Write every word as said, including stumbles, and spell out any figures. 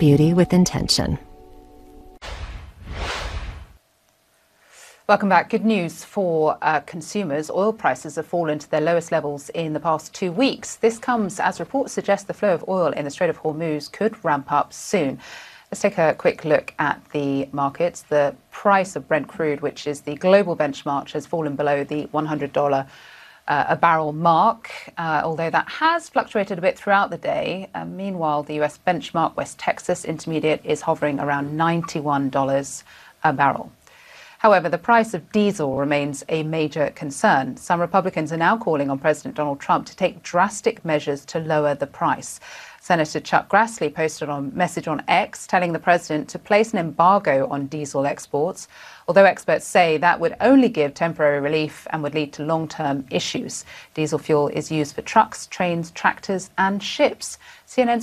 beauty with intention. Welcome back. Good news for uh, consumers. Oil prices have fallen to their lowest levels in the past two weeks. This comes as reports suggest the flow of oil in the Strait of Hormuz could ramp up soon. Let's take a quick look at the markets. The price of Brent crude, which is the global benchmark, has fallen below the one hundred dollars uh, a barrel mark, uh, although that has fluctuated a bit throughout the day. Uh, meanwhile, the U S benchmark West Texas Intermediate is hovering around ninety-one dollars a barrel. However, the price of diesel remains a major concern. Some Republicans are now calling on President Donald Trump to take drastic measures to lower the price. Senator Chuck Grassley posted a message on X telling the president to place an embargo on diesel exports, although experts say that would only give temporary relief and would lead to long-term issues. Diesel fuel is used for trucks, trains, tractors and ships. C N N's